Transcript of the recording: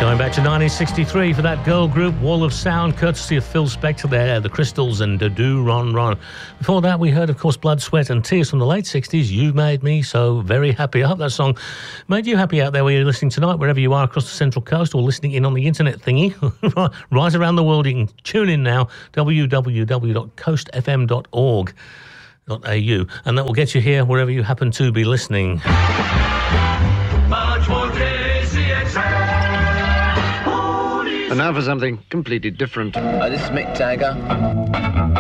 Going back to 1963 for that girl group, Wall of Sound, courtesy of Phil Spector there, The Crystals and Do Ron Ron. Before that, we heard, of course, Blood, Sweat and Tears from the late 60s, You Made Me So Very Happy. I hope that song made you happy out there where you're listening tonight, wherever you are across the Central Coast or listening in on the internet thingy. Right around the world, you can tune in now, www.coastfm.org.au, and that will get you here wherever you happen to be listening. And now for something completely different. This is Mick Jagger.